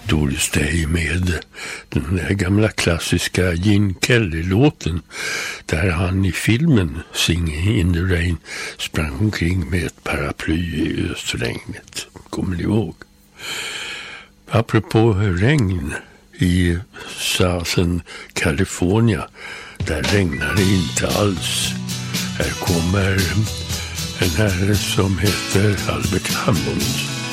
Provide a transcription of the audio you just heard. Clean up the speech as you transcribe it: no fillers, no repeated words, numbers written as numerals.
Doris Day med den där gamla klassiska Gene Kelly-låten där han i filmen Singing in the Rain sprang omkring med ett paraply i ösregnet. Kommer ni ihåg? Apropå regn i Southern California, där regnar det inte alls. Här kommer en herre som heter Albert Hammond.